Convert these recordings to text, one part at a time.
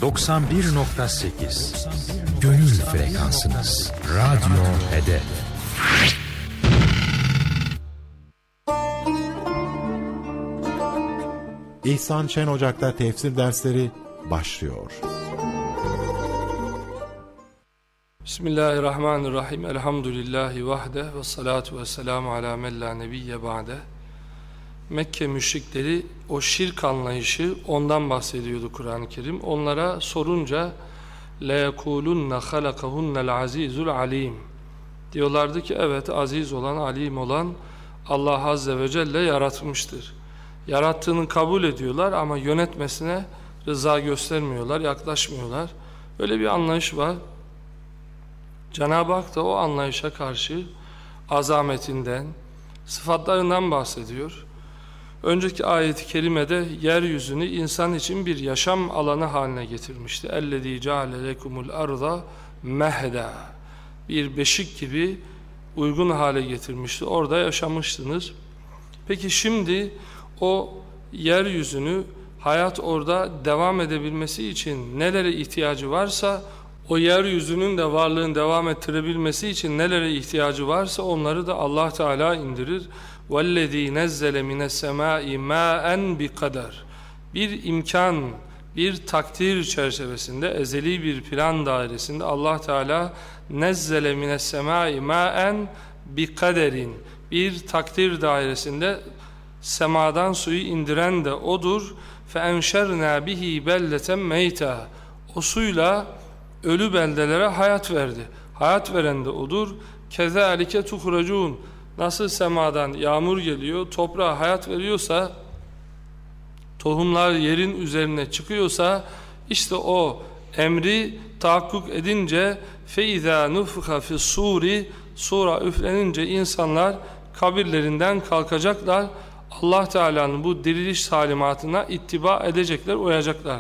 91.8 Gönül frekansınız. Radyo Hedef. İhsan Şen Ocak'ta tefsir dersleri başlıyor. Bismillahirrahmanirrahim. Elhamdülillahi vahde ve salatu ve selamu ala men la nebiyye ba'de. Mekke müşrikleri, o şirk anlayışı, ondan bahsediyordu Kur'an-ı Kerim. Onlara sorunca لَيَكُولُنَّ خَلَقَهُنَّ الْعَز۪يزُ الْعَل۪يمُ diyorlardı ki evet, aziz olan, alim olan Allah Azze ve Celle yaratmıştır. Yarattığını kabul ediyorlar ama yönetmesine rıza göstermiyorlar, yaklaşmıyorlar. Öyle bir anlayış var. Cenab-ı Hak da o anlayışa karşı azametinden, sıfatlarından bahsediyor. Önceki ayet-i kerimede yeryüzünü insan için bir yaşam alanı haline getirmişti. اَلَّذ۪ي جَعَلَ لَكُمُ الْاَرْضَ مَهْدًا bir beşik gibi uygun hale getirmişti. Orada yaşamıştınız. Peki şimdi o yeryüzünü, hayat orada devam edebilmesi için nelere ihtiyacı varsa, o yeryüzünün de varlığını devam ettirebilmesi için nelere ihtiyacı varsa onları da Allah Teala indirir. وَالَّذ۪ي نَزَّلَ مِنَ السَّمَاءِ مَاءً بِقَدَرٍ bir imkan, bir takdir çerçevesinde, ezeli bir plan dairesinde Allah Teala nezzele mines semai ma'en bi kaderin bir takdir dairesinde semadan suyu indiren de odur. Fe enşerna bihi belleten meyta o suyla ölü beldelere hayat verdi. Hayat veren de odur. Kezalike tuhracun nasıl semadan yağmur geliyor, toprağa hayat veriyorsa, tohumlar yerin üzerine çıkıyorsa, işte o emri tahakkuk edince فَاِذَا نُفْخَ فِي الصُّورِ sura üflenince insanlar kabirlerinden kalkacaklar. Allah Teala'nın bu diriliş talimatına ittiba edecekler, uyacaklar.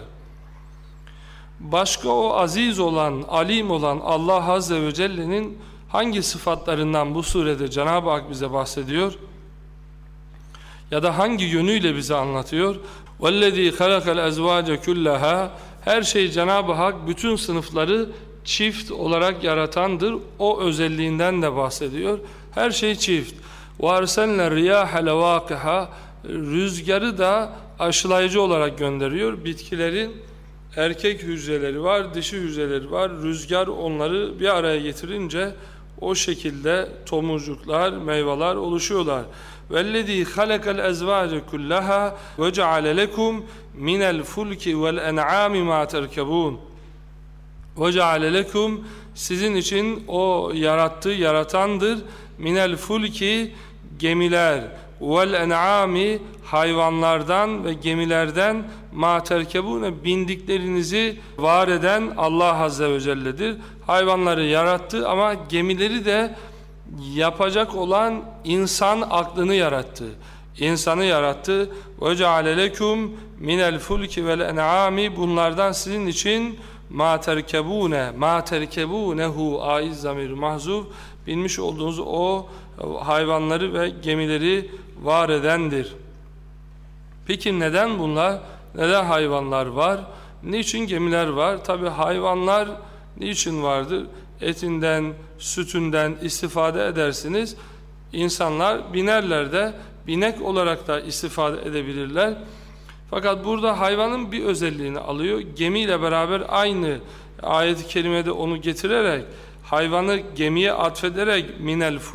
Başka o aziz olan, alim olan Allah Azze ve Celle'nin hangi sıfatlarından bu surede Cenab-ı Hak bize bahsediyor? Ya da hangi yönüyle bize anlatıyor? وَالَّذ۪ي خَلَقَ الْاَزْوَاجَ كُلَّهَا her şey Cenab-ı Hak bütün sınıfları çift olarak yaratandır. O özelliğinden de bahsediyor. Her şey çift. وَاَرْسَلْنَا الرِّيَاحَ لَوَاقِحَا rüzgarı da aşılayıcı olarak gönderiyor. Bitkilerin erkek hücreleri var, dişi hücreleri var. Rüzgar onları bir araya getirince o şekilde tomurcuklar, meyveler oluşuyorlar. وَالَّذ۪ي خَلَقَ الْاَزْوَاجَ كُلَّهَا وَجَعَلَ لَكُمْ مِنَ الْفُلْكِ وَالْاَنْعَامِ مَا تَرْكَبُونَ وَجَعَلَ لَكُمْ sizin için o yaratandır. مِنَ الْفُلْكِ gemiler وَالْاَنْعَامِ hayvanlardan ve gemilerden مَا تَرْكَبُونَ bindiklerinizi var eden Allah Azze ve Celle'dir. Hayvanları yarattı ama gemileri de yapacak olan insan aklını yarattı. İnsanı yarattı. وَجَعَلَ لَكُمْ مِنَ الْفُلْكِ وَالْاَنْعَامِ bunlardan sizin için مَا تَرْكَبُونَ مَا تَرْكَبُونَهُ aiz zamir mahzuf bilmiş olduğunuz o hayvanları ve gemileri var edendir. Peki neden bunlar? Neden hayvanlar var? Niçin gemiler var? Tabi hayvanlar niçin vardır? Etinden, sütünden istifade edersiniz. İnsanlar binerler de binek olarak da istifade edebilirler. Fakat burada hayvanın bir özelliğini alıyor. Gemiyle beraber aynı ayet-i kerimede onu getirerek, hayvanı gemiye atfederek minel